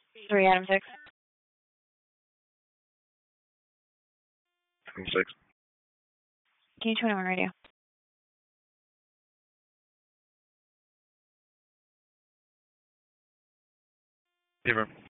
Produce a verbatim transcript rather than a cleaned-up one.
Three Adam six. twenty-six. Can you twenty-one radio? Fever.